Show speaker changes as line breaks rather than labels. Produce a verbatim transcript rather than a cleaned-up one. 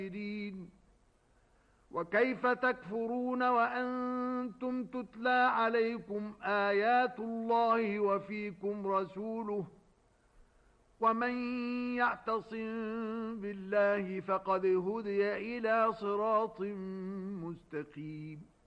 وكيف تكفرون وأنتم تتلى عليكم آيات الله وفيكم رسوله ومن يعتصم بالله فقد هدي إلى صراط مستقيم